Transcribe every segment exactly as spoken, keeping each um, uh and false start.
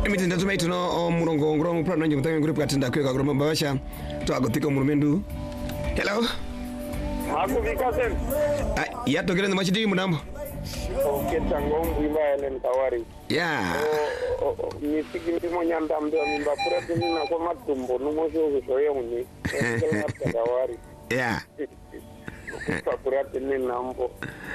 Emiti ndatumai tuno murongo ngoro prano nje mutange ngoro katinda kweka ngoro mabasha to agotika murumendu. Hello. Aku bikasen. Ah, ya to gele machidi munambo. Okay, tango mbimba Helen Kawari. Yeah. O ni sigi mo nyanda mbe mimba pura ni na kwa matumbo numo sho sho yoni. Helen Kawari. Yeah. Kwa pura ni nambo.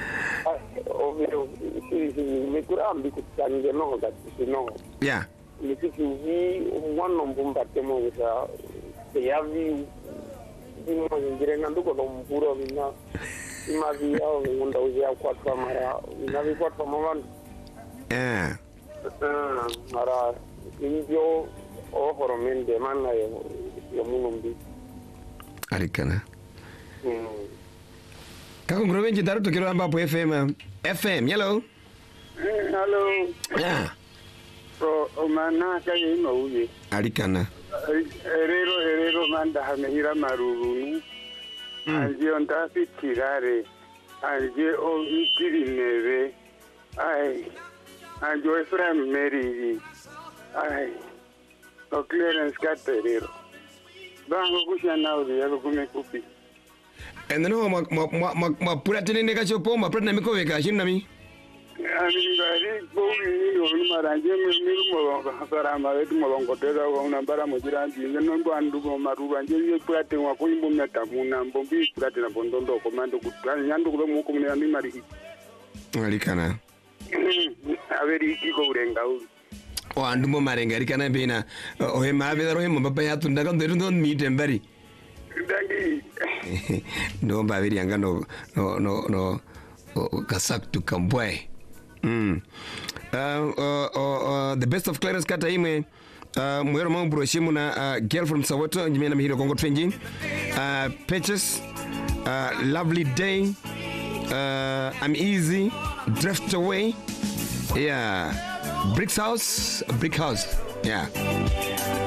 Ovyo si si mi kura ambi kutange no gati no. Yeah. Ni sigi vi mwana mbumba temo sa yavi mo ngire ngando ko mpuro bina imavi yao ngunda uzia kwa mara inavi kwa mama. Eh. Ah, mara injo o horomende manna yo yo munumbi. Alikana. Mm. Kako ngoro benji daru to kiro ambapo F M. F M, hello. Hello. Yeah. So omana kai no uye. Alikana. Erero erero manda hamehira marurunu. Anje onda fitirare. Anje o itirinere. Ai. Anje Ephraim Mary. Ai. O Clarence Caterero. Bango kushana uri yako kumekupi. And no ma ma ma ma pura tenene ka chopo ma pura na mikowe ka shin nami. Ani ngari bowi ni o maranje mi mo para ma wetu mo ngo tera ko na bara mo jirandi ngeno ndo andu ko maru anje ye pura te wa ko imbo meta muna mbombi pura te na bondondo ko mando ku nyandu ko mo ko ni ani mari. Alikana. Averi iko urenga u. O andu mo marenga alikana bina. O he ma be ro he mo baba ya tunda ka ndo ndo mi tembari. Dangi. No ba veri anga no no no no kasak to kambwe. Mm. Uh, uh, uh, uh, the best of Clarence Kata ime uh, mwero mambo broshimu na uh, girl from Soweto njimena mihiro Kongo Twenji uh, Patches uh, Lovely Day uh, I'm Easy Drift Away, yeah, Bricks House Brick House, yeah.